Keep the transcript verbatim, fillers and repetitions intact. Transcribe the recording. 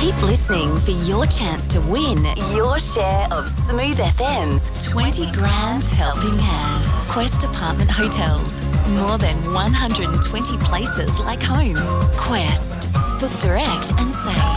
Keep listening for your chance to win your share of Smooth F M's twenty grand helping hand. Quest Apartment Hotels. More than one hundred twenty places like home.